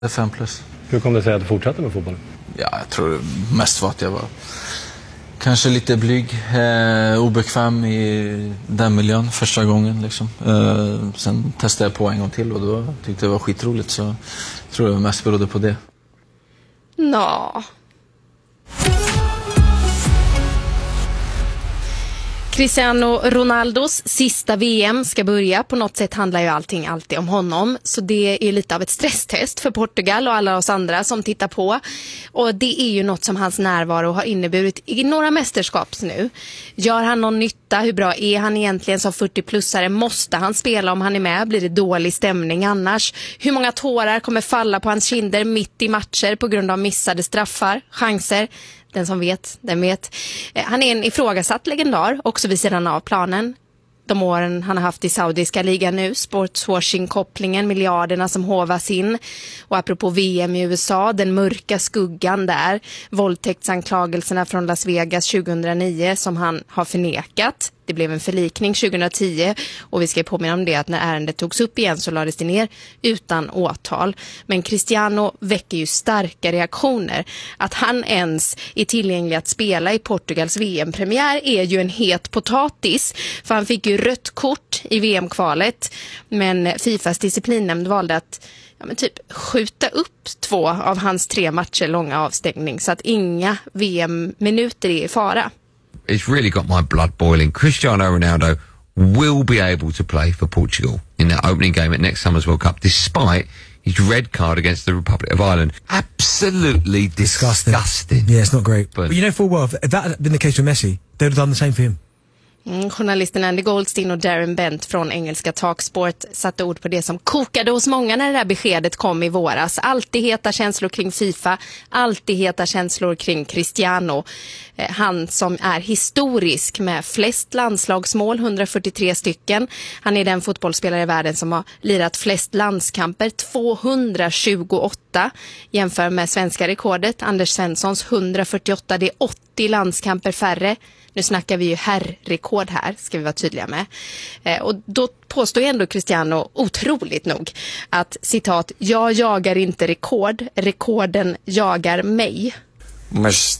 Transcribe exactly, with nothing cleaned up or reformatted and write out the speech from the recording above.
Fem plus. Hur kom det sig att du fortsatte med fotboll? Ja, jag tror mest var att jag var kanske lite blyg, eh, obekväm i den miljön första gången. Liksom. Eh, sen testade jag på en gång till och då tyckte jag det var skitroligt, så jag tror jag mest berodde på det. Nå. Cristiano Ronaldos sista V M ska börja. På något sätt handlar ju allting alltid om honom. Så det är lite av ett stresstest för Portugal och alla oss andra som tittar på. Och det är ju något som hans närvaro har inneburit i några mästerskaps nu. Gör han någon nytta? Hur bra är han egentligen som fyrtio-plussare? Måste han spela om han är med? Blir det dålig stämning annars? Hur många tårar kommer falla på hans kinder mitt i matcher på grund av missade straffar, chanser? Den som vet, den vet. Han är en ifrågasatt legendar, också vid sidan av planen. De åren han har haft i saudiska ligan nu, sportswashing-kopplingen, miljarderna som hovas in. Och apropå V M i U S A, den mörka skuggan där, våldtäktsanklagelserna från Las Vegas tjugohundranio som han har förnekat. Det blev en förlikning tjugohundratio och vi ska påminna om det att när ärendet togs upp igen så lades det ner utan åtal. Men Cristiano väcker ju starka reaktioner. Att han ens är tillgänglig att spela i Portugals V M-premiär är ju en het potatis. För han fick ju rött kort i V M-kvalet. Men Fifas disciplinnämnd valde att ja, men typ skjuta upp två av hans tre matcher långa avstängning så att inga V M-minuter är i fara. It's really got my blood boiling. Cristiano Ronaldo will be able to play for Portugal in their opening game at next summer's World Cup, despite his red card against the Republic of Ireland. Absolutely disgusting. disgusting. Yeah, it's not great. But, but you know full well, if that had been the case with Messi, they would have done the same for him. Mm, journalisten Andy Goldstein och Darren Bent från engelska Talksport satte ord på det som kokade hos många när det där beskedet kom i våras. Alltid heta känslor kring FIFA, alltid heta känslor kring Cristiano. Eh, han som är historisk med flest landslagsmål, hundrafyrtiotre stycken. Han är den fotbollsspelare i världen som har lirat flest landskamper, tvåhundratjugoåtta. Jämför med svenska rekordet, Anders Svenssons hundrafyrtioåtta, det är åttio landskamper färre. Nu snackar vi ju herrrekord här, ska vi vara tydliga med. Eh, och då påstår ändå Cristiano otroligt nog att, citat, jag jagar inte rekord, rekorden jagar mig. Mas